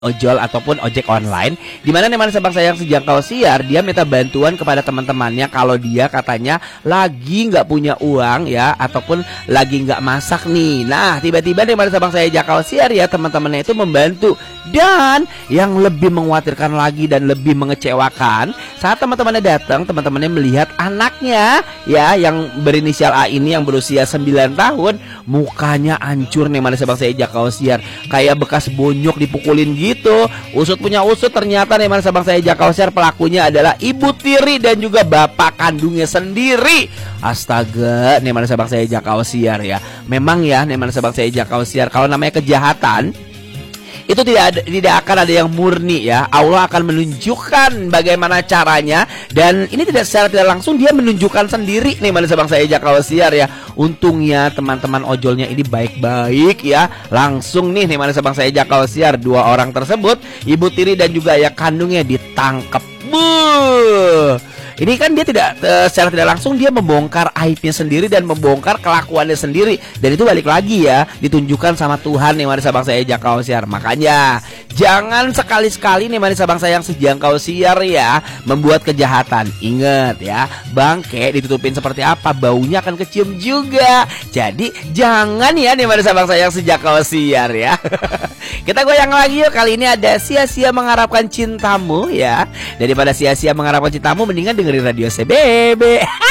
ojol ataupun ojek online, di mana Neman Sabang Sayang Sejangkau Siar dia minta bantuan kepada teman-temannya kalau dia katanya lagi nggak punya uang ya, ataupun lagi nggak masak nih. Nah tiba-tiba Neman Sabang Sayang Sejangkau Siar ya teman-temannya itu membantu. Dan yang lebih mengkhawatirkan lagi dan lebih mengecewakan, saat teman-temannya datang, teman-temannya melihat anaknya ya yang berinisial A ini yang berusia 9 tahun, mukanya hancur Neman Sabang Sayang Sejangkau Siar, kayak bekas bonyok dipukulin gitu. Usut punya usut, ternyata Neman Sabang Sayang Sejangkau Siar pelakunya adalah ibu tiri dan juga bapak kandungnya sendiri. Astaga, Neman Sabang Sayang Sejangkau Siar ya. Memang ya Neman Sabang Sayang Sejangkau Siar, kalau namanya kejahatan itu tidak akan ada yang murni ya. Allah akan menunjukkan bagaimana caranya, dan ini secara tidak langsung dia menunjukkan sendiri nih Neman Sabang Sayang Sejangkau Siar ya. Untungnya teman-teman ojolnya ini baik-baik ya. Langsung nih Neman Sabang Sayang Sejangkau Siar, dua orang tersebut, ibu tiri dan juga ayah kandungnya, ditangkap. Ini kan dia secara tidak langsung dia membongkar aibnya sendiri dan membongkar kelakuannya sendiri. Dan itu balik lagi ya, ditunjukkan sama Tuhan Neman Sabang Sayang Sejangkau Siar. Makanya jangan sekali-sekali Neman Sabang Sayang Sejangkau Siar ya membuat kejahatan. Ingat ya, bangke ditutupin seperti apa, baunya akan kecium juga. Jadi jangan ya Neman Sabang Sayang Sejangkau Siar ya. Kita goyang lagi yuk. Kali ini ada Sia-Sia Mengharapkan Cintamu ya. Daripada sia-sia mengharapkan cintamu, mendingan dengerin Radio CBB.